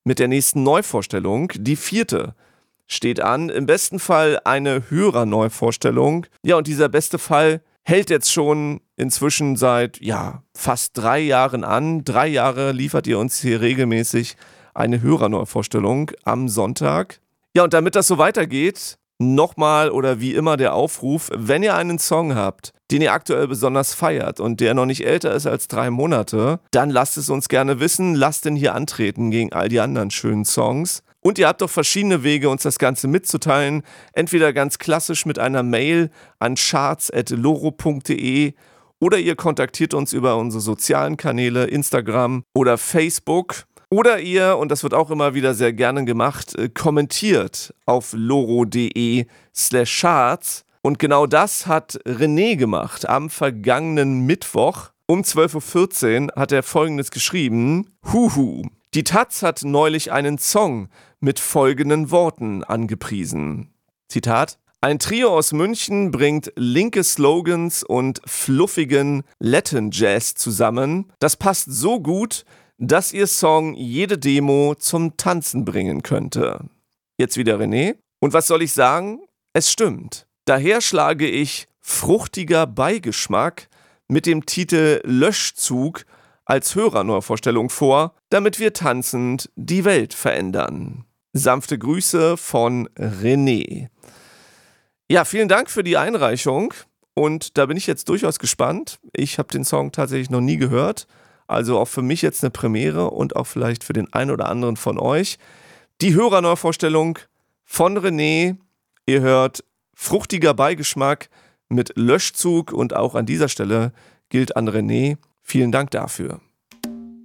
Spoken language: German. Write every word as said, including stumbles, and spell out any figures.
mit der nächsten Neuvorstellung. Die vierte steht an. Im besten Fall eine Hörerneuvorstellung. Ja, und dieser beste Fall hält jetzt schon inzwischen seit ja, fast drei Jahren an. Drei Jahre liefert ihr uns hier regelmäßig eine Hörerneuvorstellung am Sonntag. Ja, und damit das so weitergeht, nochmal oder wie immer der Aufruf, wenn ihr einen Song habt, den ihr aktuell besonders feiert und der noch nicht älter ist als drei Monate, dann lasst es uns gerne wissen, lasst ihn hier antreten gegen all die anderen schönen Songs. Und ihr habt doch verschiedene Wege, uns das Ganze mitzuteilen. Entweder ganz klassisch mit einer Mail an charts at loro punkt de oder ihr kontaktiert uns über unsere sozialen Kanäle, Instagram oder Facebook. Oder ihr, und das wird auch immer wieder sehr gerne gemacht, kommentiert auf loro.de slash charts. Und genau das hat René gemacht. Am vergangenen Mittwoch um zwölf Uhr vierzehn hat er Folgendes geschrieben. Huhu. Die Taz hat neulich einen Song mit folgenden Worten angepriesen. Zitat. Ein Trio aus München bringt linke Slogans und fluffigen Latin Jazz zusammen. Das passt so gut, dass ihr Song jede Demo zum Tanzen bringen könnte. Jetzt wieder René. Und was soll ich sagen? Es stimmt. Daher schlage ich fruchtiger Beigeschmack mit dem Titel Löschzug als Hörerneuvorstellung vor, damit wir tanzend die Welt verändern. Sanfte Grüße von René. Ja, vielen Dank für die Einreichung und da bin ich jetzt durchaus gespannt. Ich habe den Song tatsächlich noch nie gehört. Also auch für mich jetzt eine Premiere und auch vielleicht für den einen oder anderen von euch. Die Hörerneuvorstellung von René. Ihr hört fruchtiger Beigeschmack mit Löschzug und auch an dieser Stelle gilt an René. Vielen Dank dafür.